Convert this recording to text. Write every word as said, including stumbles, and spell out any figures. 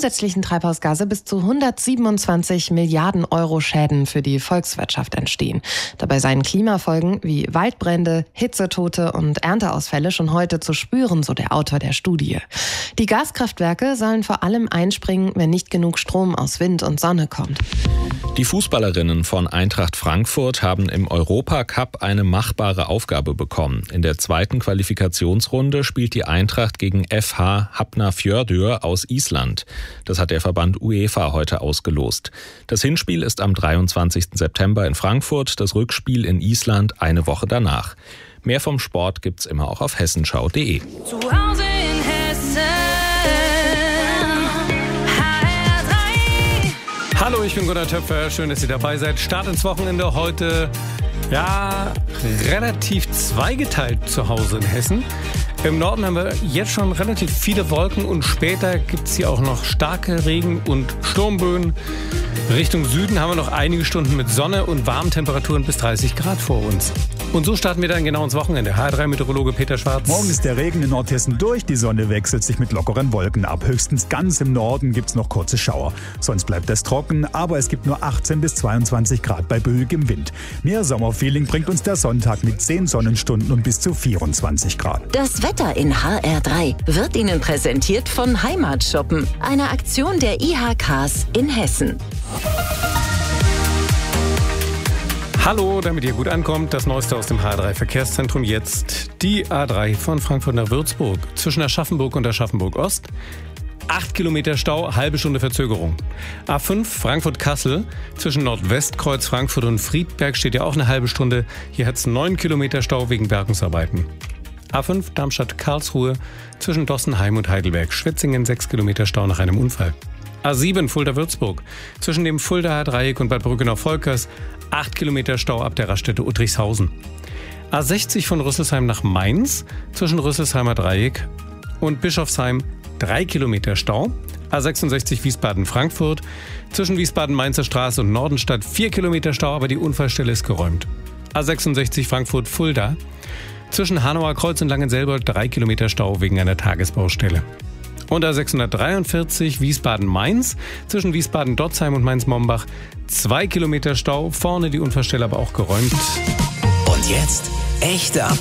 zusätzlichen Treibhausgase bis zu hundertsiebenundzwanzig Milliarden Euro Schäden für die Volkswirtschaft entstehen. Dabei seien Klimafolgen wie Waldbrände, Hitzetote und Ernteausfälle schon heute zu spüren, so der Autor der Studie. Die Gaskraftwerke sollen vor allem einspringen, wenn nicht genug Strom aus Wind und Sonne kommt. Die Fußballerinnen von Eintracht Frankfurt haben im Europacup eine machbare Aufgabe bekommen. In der zweiten Qualifikationsrunde spielt die Eintracht gegen F H Hafnarfjörður aus Island. Das hat der Verband UEFA heute ausgelost. Das Hinspiel ist am dreiundzwanzigsten September in Frankfurt, das Rückspiel in Island eine Woche danach. Mehr vom Sport gibt's immer auch auf hessenschau punkt de. Zu Hause in Hessen. Hallo, ich bin Gunnar Töpfer. Schön, dass ihr dabei seid. Start ins Wochenende heute, ja, relativ zweigeteilt zu Hause in Hessen. Im Norden haben wir jetzt schon relativ viele Wolken und später gibt es hier auch noch starke Regen- und Sturmböen. Richtung Süden haben wir noch einige Stunden mit Sonne und warmen Temperaturen bis dreißig Grad vor uns. Und so starten wir dann genau ins Wochenende. H R drei Meteorologe Peter Schwarz. Morgen ist der Regen in Nordhessen durch. Die Sonne wechselt sich mit lockeren Wolken ab. Höchstens ganz im Norden gibt es noch kurze Schauer. Sonst bleibt es trocken, aber es gibt nur achtzehn bis zweiundzwanzig Grad bei böigem Wind. Mehr Sommerfeeling bringt uns der Sonntag mit zehn Sonnenstunden und bis zu vierundzwanzig Grad. Das Wetter in H R drei wird Ihnen präsentiert von Heimatshoppen, einer Aktion der I H Ks in Hessen. Hallo, damit ihr gut ankommt, das Neueste aus dem H R drei Verkehrszentrum jetzt. Die A drei von Frankfurt nach Würzburg zwischen Aschaffenburg und Aschaffenburg Ost. Acht Kilometer Stau, halbe Stunde Verzögerung. A fünf Frankfurt-Kassel zwischen Nordwestkreuz Frankfurt und Friedberg steht ja auch eine halbe Stunde. Hier hat es neun Kilometer Stau wegen Bergungsarbeiten. A fünf Darmstadt-Karlsruhe zwischen Dossenheim und Heidelberg. Schwetzingen sechs Kilometer Stau nach einem Unfall. A sieben Fulda-Würzburg zwischen dem Fuldaer Dreieck und Bad Brückenau-Volkers. acht Kilometer Stau ab der Raststätte Uttrichshausen. A sechzig von Rüsselsheim nach Mainz zwischen Rüsselsheimer Dreieck und Bischofsheim drei Kilometer Stau. A sechsundsechzig Wiesbaden-Frankfurt zwischen Wiesbaden-Mainzer Straße und Nordenstadt vier Kilometer Stau, aber die Unfallstelle ist geräumt. A sechsundsechzig Frankfurt-Fulda zwischen Hanauer Kreuz und Langenselbold drei Kilometer Stau wegen einer Tagesbaustelle. Und A sechshundertdreiundvierzig Wiesbaden-Mainz zwischen Wiesbaden-Dotzheim und Mainz-Mombach zwei Kilometer Stau, vorne die Unfallstelle aber auch geräumt. Und jetzt echte Updates.